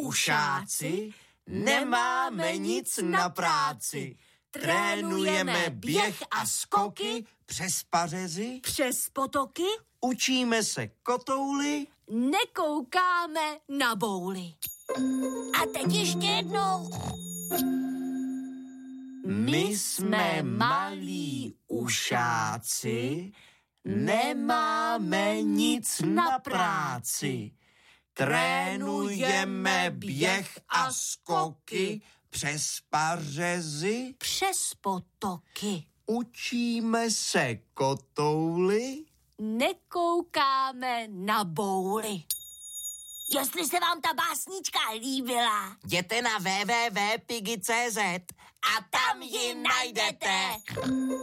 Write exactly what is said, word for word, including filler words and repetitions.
ušáci, nemáme nic na práci. Trénujeme běh a skoky přes pařezy, přes potoky, učíme se kotouly, nekoukáme na bouly. A teď ještě jednou. My jsme malí ušáci, nemáme nic na práci. Trénujeme běh a skoky přes pařezy, přes potoky. učíme se kotouly, nekoukáme na bouly. Jestli se vám ta básnička líbila, jděte na w w w tečka pigi tečka c z a tam ji najdete.